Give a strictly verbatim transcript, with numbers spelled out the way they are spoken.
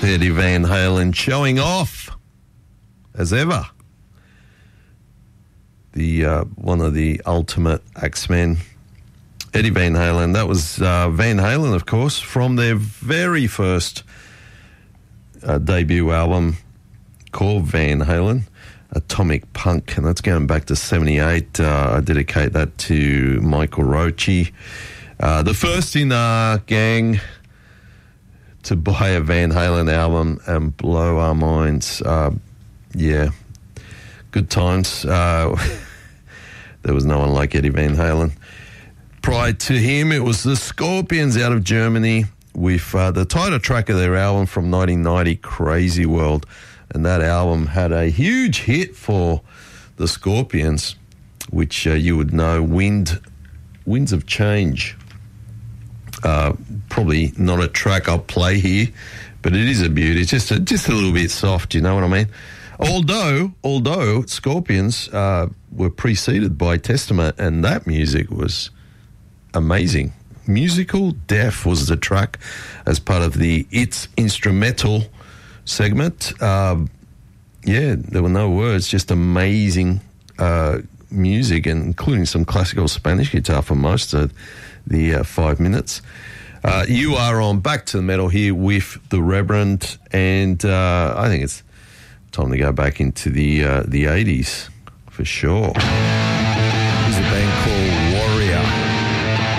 Eddie Van Halen showing off as ever. The uh, one of the ultimate Axemen, Eddie Van Halen. That was uh, Van Halen, of course, from their very first uh, debut album called Van Halen, Atomic Punk, and that's going back to seventy-eight. Uh, I dedicate that to Michael Roche, uh, the first in our gang to buy a Van Halen album and blow our minds. Uh, yeah, good times. Uh, there was no one like Eddie Van Halen. Prior to him, it was the Scorpions out of Germany with uh, the title track of their album from nineteen ninety, Crazy World. And that album had a huge hit for the Scorpions, which uh, you would know, Wind, Winds of Change. Uh, probably not a track I'll play here, but it is a beauty. It's just a, just a little bit soft, you know what I mean? Although, although Scorpions uh, were preceded by Testament, and that music was amazing. Musical Death was the track as part of the It's Instrumental segment. Uh, yeah, there were no words, just amazing uh, music, and including some classical Spanish guitar for most of the uh, five minutes. Uh, you are on Back to the Metal here with the Reverend, and uh, I think it's time to go back into the uh, the eighties for sure.